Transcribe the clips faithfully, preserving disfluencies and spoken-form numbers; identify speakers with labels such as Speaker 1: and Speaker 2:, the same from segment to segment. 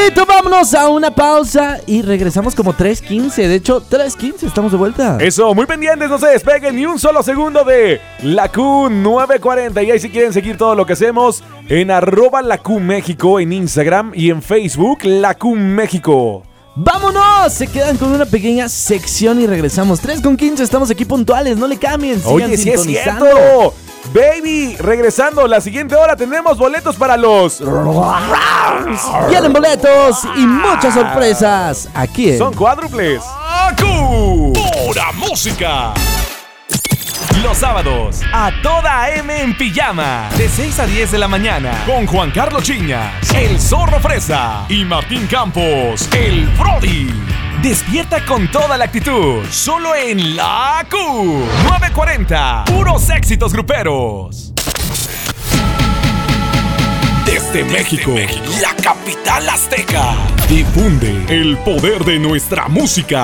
Speaker 1: Lalito, vámonos a una pausa y regresamos como tres quince. De hecho, tres quince, estamos de vuelta.
Speaker 2: Eso, muy pendientes, no se despeguen ni un solo segundo de La Q nueve cuarenta. Y ahí si quieren seguir todo lo que hacemos en arroba La Q México en Instagram y en Facebook La Q México.
Speaker 1: ¡Vámonos! Se quedan con una pequeña sección y regresamos. tres con quince, estamos aquí puntuales, no le cambien.
Speaker 2: Oye, sí es cierto. Baby, regresando, la siguiente hora tenemos boletos para los...
Speaker 1: Vienen boletos y muchas sorpresas aquí en...
Speaker 2: Son cuádruples.
Speaker 3: La Q, pura música. Los sábados, a toda M en pijama, de seis a diez de la mañana, con Juan Carlos Chiñas, el Zorro Fresa y Martín Campos, el Brody. Despierta con toda la actitud, solo en La Q nueve cuarenta, puros éxitos gruperos. Desde, Desde México, México, la capital azteca, difunde el poder de nuestra música.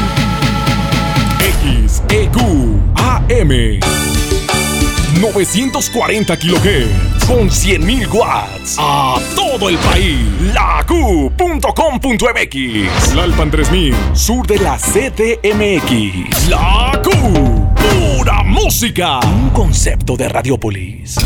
Speaker 3: X E Q A M novecientos cuarenta kilohertz con cien mil watts a todo el país. La Q punto com punto M X, Tlalpan tres mil, sur de la C D M X. La Q, pura música. Un concepto de Radiopolis.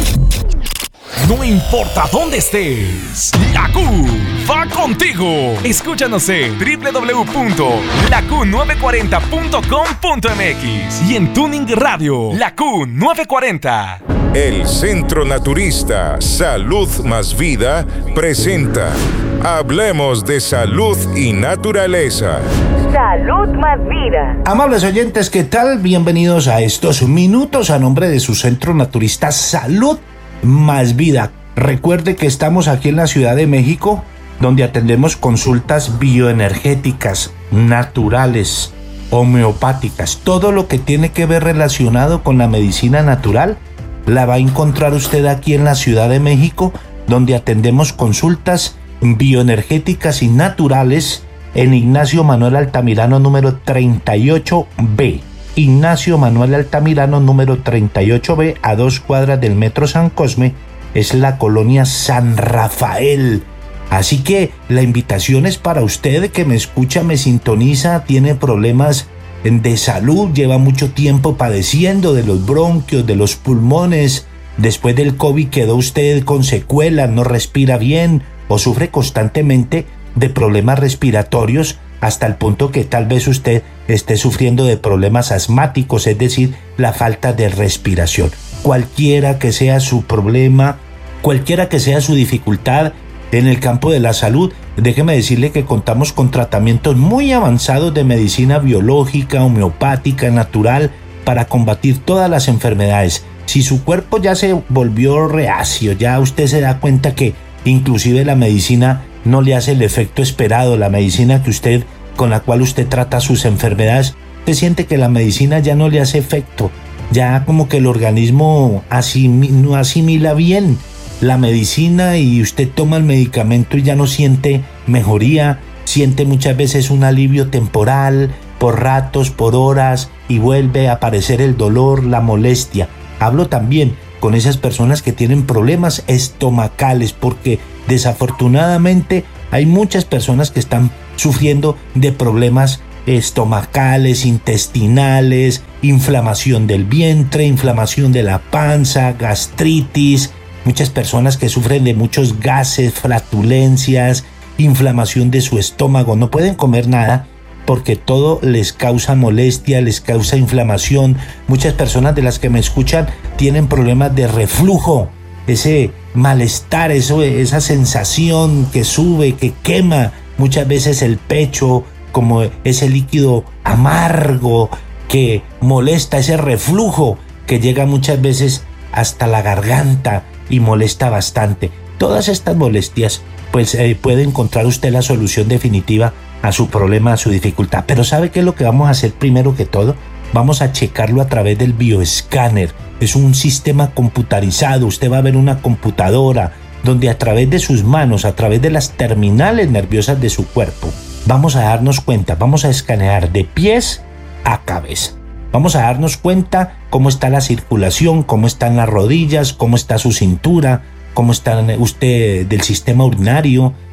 Speaker 3: No importa dónde estés, La Q va contigo. Escúchanos en doble u doble u doble u punto la q nueve cuarenta punto com punto m x y en Tuning Radio, La Q nueve cuarenta.
Speaker 4: El Centro Naturista Salud Más Vida presenta Hablemos de Salud y Naturaleza.
Speaker 5: Salud Más Vida.
Speaker 6: Amables oyentes, ¿qué tal? Bienvenidos a estos minutos a nombre de su Centro Naturista Salud Más Vida. Recuerde que estamos aquí en la Ciudad de México, donde atendemos consultas bioenergéticas, naturales, homeopáticas. Todo lo que tiene que ver relacionado con la medicina natural la va a encontrar usted aquí en la Ciudad de México, donde atendemos consultas bioenergéticas y naturales en Ignacio Manuel Altamirano número treinta y ocho B. Ignacio Manuel Altamirano número treinta y ocho B, a dos cuadras del Metro San Cosme, es la colonia San Rafael. Así que la invitación es para usted que me escucha, me sintoniza, tiene problemas de salud, lleva mucho tiempo padeciendo de los bronquios, de los pulmones. Después del COVID quedó usted con secuelas, no respira bien o sufre constantemente de problemas respiratorios, hasta el punto que tal vez usted esté sufriendo de problemas asmáticos, es decir, la falta de respiración. Cualquiera que sea su problema, cualquiera que sea su dificultad en el campo de la salud, déjeme decirle que contamos con tratamientos muy avanzados de medicina biológica, homeopática, natural, para combatir todas las enfermedades. Si su cuerpo ya se volvió reacio, ya usted se da cuenta que inclusive la medicina no le hace el efecto esperado, la medicina que usted, con la cual usted trata sus enfermedades, usted siente que la medicina ya no le hace efecto, ya como que el organismo asim- no asimila bien la medicina y usted toma el medicamento y ya no siente mejoría, siente muchas veces un alivio temporal, por ratos, por horas, y vuelve a aparecer el dolor, la molestia. Hablo también con esas personas que tienen problemas estomacales, porque desafortunadamente hay muchas personas que están sufriendo de problemas estomacales, intestinales, inflamación del vientre, inflamación de la panza, gastritis, muchas personas que sufren de muchos gases, flatulencias, inflamación de su estómago, no pueden comer nada porque todo les causa molestia, les causa inflamación. Muchas personas de las que me escuchan tienen problemas de reflujo, ese malestar, eso, esa sensación que sube, que quema muchas veces el pecho, como ese líquido amargo que molesta, ese reflujo que llega muchas veces hasta la garganta y molesta bastante. Todas estas molestias, pues eh, puede encontrar usted la solución definitiva a su problema, a su dificultad. Pero ¿sabe qué es lo que vamos a hacer primero que todo? Vamos a checarlo a través del bioescáner. Es un sistema computarizado. Usted va a ver una computadora donde a través de sus manos, a través de las terminales nerviosas de su cuerpo, vamos a darnos cuenta, vamos a escanear de pies a cabeza. Vamos a darnos cuenta cómo está la circulación, cómo están las rodillas, cómo está su cintura, cómo está usted del sistema urinario,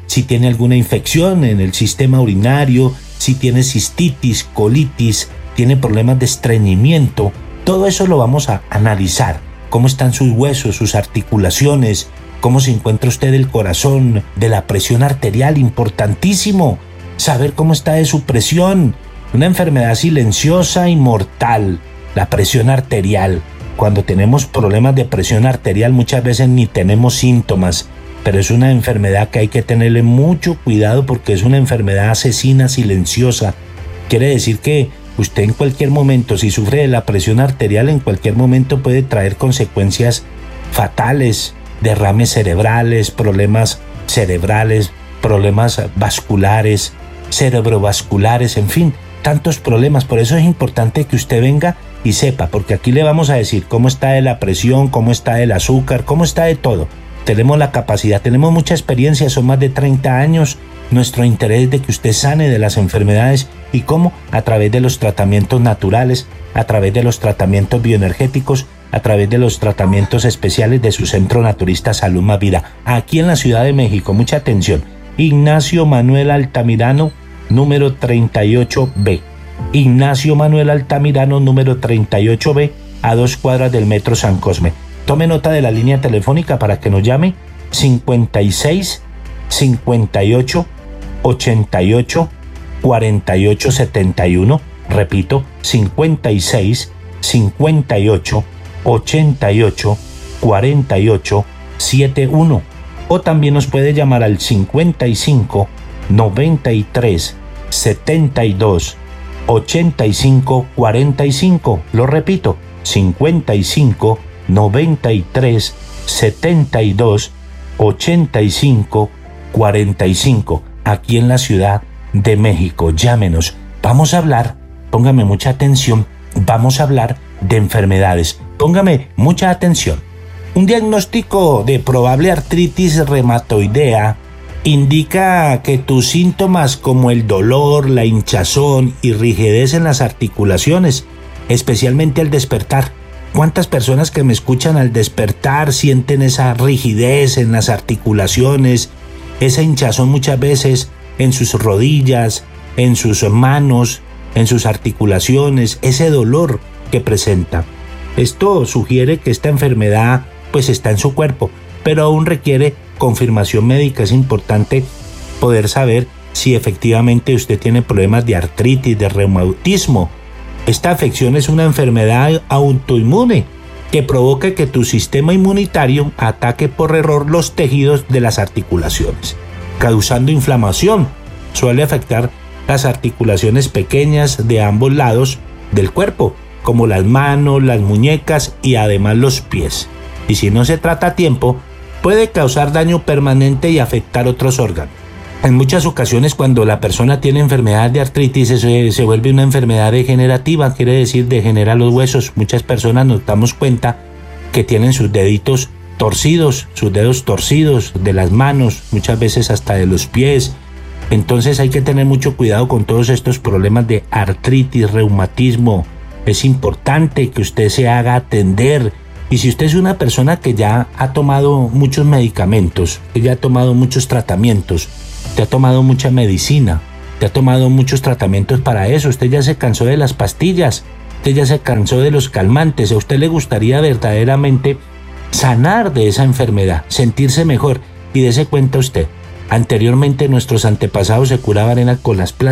Speaker 6: si tiene alguna infección en el sistema urinario, si tiene cistitis, colitis, tiene problemas de estreñimiento. Todo eso lo vamos a analizar. Cómo están sus huesos, sus articulaciones, cómo se encuentra usted del corazón, de la presión arterial, importantísimo. Saber cómo está de su presión. Una enfermedad silenciosa y mortal, la presión arterial. Cuando tenemos problemas de presión arterial muchas veces ni tenemos síntomas, pero es una enfermedad que hay que tenerle mucho cuidado porque es una enfermedad asesina silenciosa. Quiere decir que usted en cualquier momento, si sufre de la presión arterial, en cualquier momento puede traer consecuencias fatales, derrames cerebrales, problemas cerebrales, problemas vasculares, cerebrovasculares, en fin, tantos problemas. Por eso es importante que usted venga y sepa, porque aquí le vamos a decir cómo está de la presión, cómo está del azúcar, cómo está de todo. Tenemos la capacidad, tenemos mucha experiencia, son más de treinta años. Nuestro interés es de que usted sane de las enfermedades y cómo, a través de los tratamientos naturales, a través de los tratamientos bioenergéticos, a través de los tratamientos especiales de su Centro Naturista Salud Más Vida, aquí en la Ciudad de México. Mucha atención. Ignacio Manuel Altamirano, número treinta y ocho B. Ignacio Manuel Altamirano, número treinta y ocho B, a dos cuadras del Metro San Cosme. Tome nota de la línea telefónica para que nos llame: cincuenta y seis, cincuenta y ocho, ochenta y ocho, cuarenta y ocho setenta y uno. Repito, cincuenta y seis, cincuenta y ocho, ochenta y ocho, cuarenta y ocho setenta y uno. O también nos puede llamar al cincuenta y cinco, noventa y tres, setenta y dos, ochenta y cinco cuarenta y cinco. Lo repito, cincuenta y cinco, noventa y tres, setenta y dos, ochenta y cinco cuarenta y cinco. Aquí en la Ciudad de México. Llámenos. Vamos a hablar, póngame mucha atención, vamos a hablar de enfermedades. Póngame mucha atención. Un diagnóstico de probable artritis reumatoidea indica que tus síntomas como el dolor, la hinchazón y rigidez en las articulaciones, especialmente al despertar. ¿Cuántas personas que me escuchan al despertar sienten esa rigidez en las articulaciones, esa hinchazón muchas veces en sus rodillas, en sus manos, en sus articulaciones, ese dolor que presenta? Esto sugiere que esta enfermedad pues está en su cuerpo, pero aún requiere confirmación médica. Es importante poder saber si efectivamente usted tiene problemas de artritis, de reumatismo. Esta afección es una enfermedad autoinmune que provoca que tu sistema inmunitario ataque por error los tejidos de las articulaciones, causando inflamación. Suele afectar las articulaciones pequeñas de ambos lados del cuerpo, como las manos, las muñecas y además los pies. Y si no se trata a tiempo, puede causar daño permanente y afectar otros órganos. En muchas ocasiones, cuando la persona tiene enfermedad de artritis, se, se vuelve una enfermedad degenerativa, quiere decir degenera los huesos. Muchas personas nos damos cuenta que tienen sus deditos torcidos, sus dedos torcidos de las manos, muchas veces hasta de los pies. Entonces hay que tener mucho cuidado con todos estos problemas de artritis, reumatismo. Es importante que usted se haga atender. Y si usted es una persona que ya ha tomado muchos medicamentos, que ya ha tomado muchos tratamientos, te ha tomado mucha medicina, te ha tomado muchos tratamientos para eso, usted ya se cansó de las pastillas, usted ya se cansó de los calmantes, a usted le gustaría verdaderamente sanar de esa enfermedad, sentirse mejor. Y dése cuenta usted, anteriormente nuestros antepasados se curaban con las plantas.